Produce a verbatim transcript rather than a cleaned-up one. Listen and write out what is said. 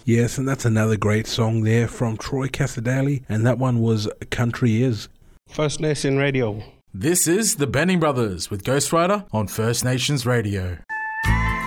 Yes, and that's another great song there from Troy Casadali, and that one was Country Is. First Nation Radio. This is the Benning Brothers with Ghost Rider on First Nations Radio.